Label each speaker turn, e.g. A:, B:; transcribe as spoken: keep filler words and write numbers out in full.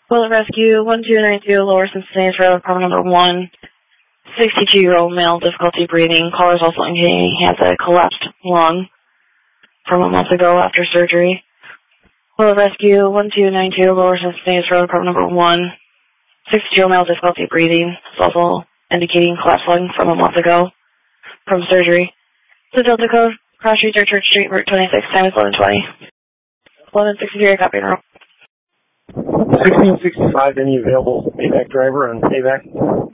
A: Bullet Rescue, one two nine two, Lower Cincinnati Road, apartment number one. sixty-two-year-old male, difficulty breathing. Caller is also indicating he has a collapsed lung from a month ago after surgery. Bullet Rescue, one two nine two, Lower Cincinnati Road, apartment number one. sixty-two-year-old male, difficulty breathing. It's also indicating collapsed lung from a month ago from surgery. The Delta code, Cross Street, Church Street, Route twenty-six, time is eleven twenty. eleven sixty-three, copy and roll.
B: sixteen sixty-five, any available payback driver on payback?